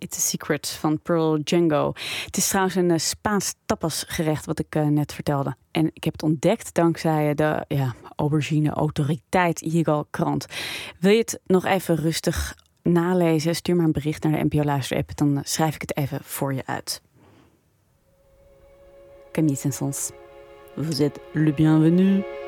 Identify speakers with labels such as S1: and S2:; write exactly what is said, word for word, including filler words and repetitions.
S1: It's a Secret van Pearl Django. Het is trouwens een uh, Spaans tapasgerecht wat ik uh, net vertelde. En ik heb het ontdekt dankzij de ja, Aubergine Autoriteit Hiegal krant. Wil je het nog even rustig nalezen? Stuur maar een bericht naar de N P O Luister app. Dan uh, schrijf ik het even voor je uit. Camille Saint-Saëns, vous êtes le bienvenu.